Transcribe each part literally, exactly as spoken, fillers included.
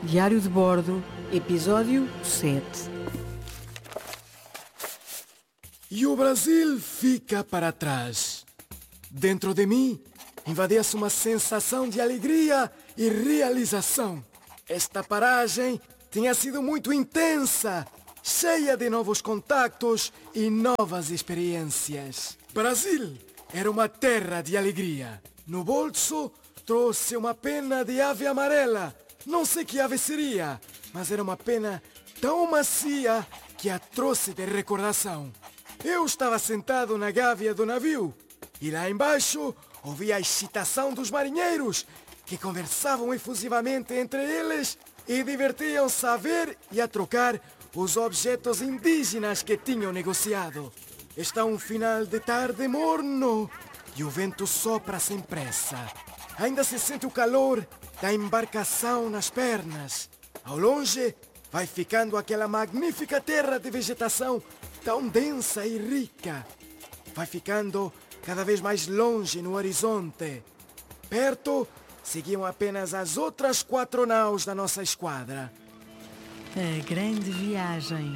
Diário de Bordo, episódio sete. E o Brasil fica para trás. Dentro de mim, invadia-se uma sensação de alegria e realização. Esta paragem tinha sido muito intensa, cheia de novos contactos e novas experiências. Brasil era uma terra de alegria. No bolso, trouxe uma pena de ave amarela. Não sei que ave seria, mas era uma pena tão macia que a trouxe de recordação. Eu estava sentado na gávea do navio e lá embaixo ouvia a excitação dos marinheiros que conversavam efusivamente entre eles e divertiam-se a ver e a trocar os objetos indígenas que tinham negociado. Está um final de tarde morno e o vento sopra sem pressa. Ainda se sente o calor da embarcação nas pernas. Ao longe, vai ficando aquela magnífica terra de vegetação tão densa e rica. Vai ficando cada vez mais longe no horizonte. Perto, seguiam apenas as outras quatro naus da nossa esquadra. A grande viagem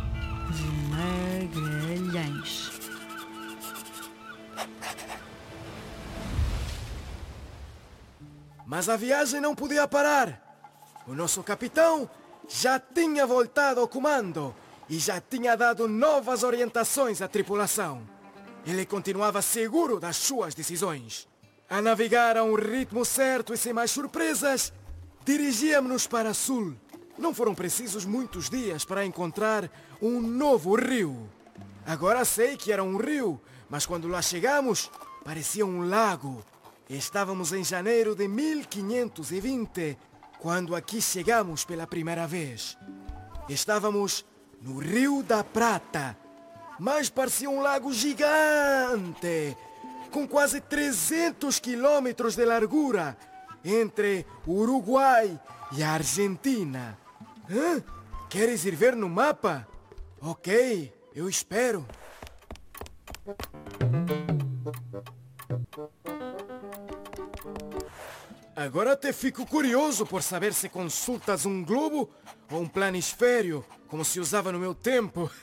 de Magalhães. Mas a viagem não podia parar. O nosso capitão já tinha voltado ao comando e já tinha dado novas orientações à tripulação. Ele continuava seguro das suas decisões. A navegar a um ritmo certo e sem mais surpresas, dirigíamos-nos para sul. Não foram precisos muitos dias para encontrar um novo rio. Agora sei que era um rio, mas quando lá chegamos, parecia um lago. Estávamos em janeiro de mil quinhentos e vinte, quando aqui chegamos pela primeira vez. Estávamos no Rio da Prata, mas parecia um lago gigante, com quase trezentos quilômetros de largura, entre o Uruguai e a Argentina. Hã? Queres ir ver no mapa? Ok, eu espero. Agora até fico curioso por saber se consultas um globo ou um planisfério, como se usava no meu tempo.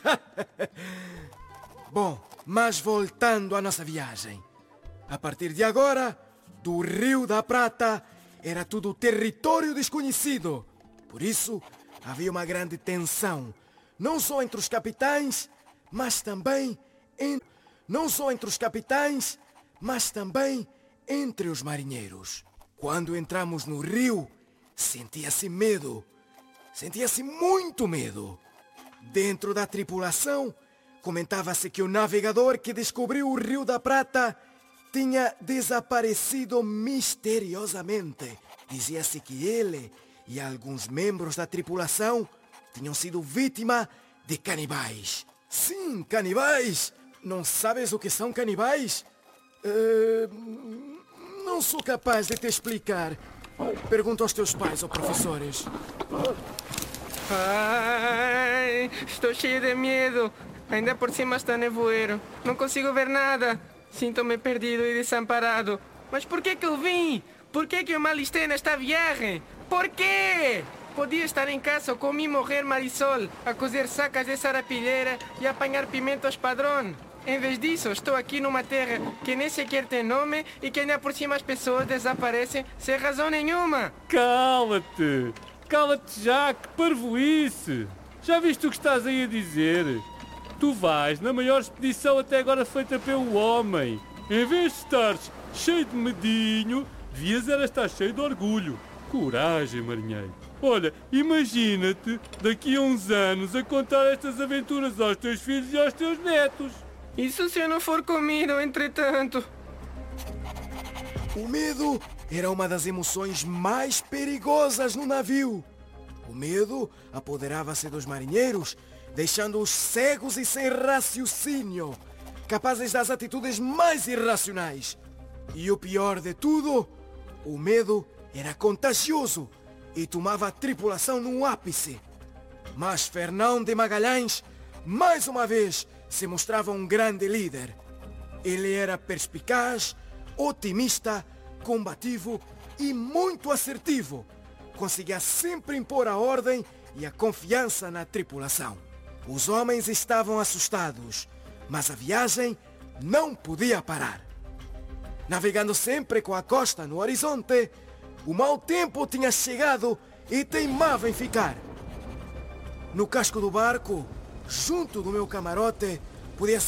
Bom, mas voltando à nossa viagem. A partir de agora, do Rio da Prata era tudo território desconhecido. Por isso, havia uma grande tensão, não só entre os capitães, mas também en... não só entre os capitães, mas também entre os marinheiros. Quando entramos no rio, sentia-se medo. Sentia-se muito medo. Dentro da tripulação, comentava-se que o navegador que descobriu o Rio da Prata tinha desaparecido misteriosamente. Dizia-se que ele e alguns membros da tripulação tinham sido vítima de canibais. Sim, canibais! Não sabes o que são canibais? Uh... Não sou capaz de te explicar. Pergunta aos teus pais ou professores. Ai, estou cheio de medo. Ainda por cima está nevoeiro. Não consigo ver nada. Sinto-me perdido e desamparado. Mas por que que eu vim? Por que que eu me alistei nesta viagem? Por quê? Podia estar em casa com mim morrer Marisol, a cozer sacas de sarapilheira e apanhar pimentos padrão. Em vez disso, estou aqui numa terra que nem sequer tem nome e que ainda por cima as pessoas desaparecem sem razão nenhuma. Cala-te! Cala-te já, que parvoíce! Já viste o que estás aí a dizer? Tu vais na maior expedição até agora feita pelo homem. Em vez de estares cheio de medinho, devias era estar cheio de orgulho. Coragem, marinheiro. Olha, imagina-te daqui a uns anos a contar estas aventuras aos teus filhos e aos teus netos. Isso se eu não for comido, entretanto. O medo era uma das emoções mais perigosas no navio. O medo apoderava-se dos marinheiros, deixando-os cegos e sem raciocínio, capazes das atitudes mais irracionais. E o pior de tudo, o medo era contagioso e tomava a tripulação no ápice. Mas Fernão de Magalhães, mais uma vez, se mostrava um grande líder. Ele era perspicaz, otimista, combativo e muito assertivo. conseguia sempre impor a ordem e a confiança na tripulação. Os homens estavam assustados, mas a viagem não podia parar. Navegando sempre com a costa no horizonte, o mau tempo tinha chegado e teimava em ficar. No casco do barco, junto do meu camarote, podia ser